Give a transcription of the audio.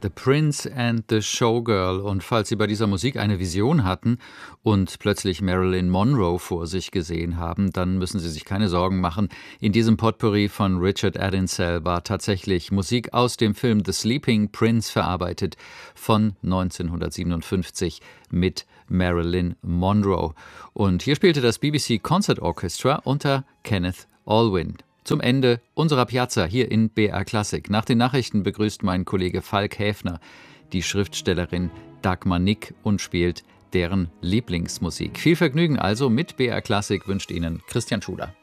The Prince and the Showgirl. Und falls Sie bei dieser Musik eine Vision hatten und plötzlich Marilyn Monroe vor sich gesehen haben, dann müssen Sie sich keine Sorgen machen. In diesem Potpourri von Richard Adinsell war tatsächlich Musik aus dem Film The Sleeping Prince verarbeitet von 1957 mit Marilyn Monroe. Und hier spielte das BBC Concert Orchestra unter Kenneth Alwyn. Zum Ende unserer Piazza hier in BR Klassik. Nach den Nachrichten begrüßt mein Kollege Falk Häfner die Schriftstellerin Dagmar Nick und spielt deren Lieblingsmusik. Viel Vergnügen also mit BR Klassik wünscht Ihnen Christian Schuler.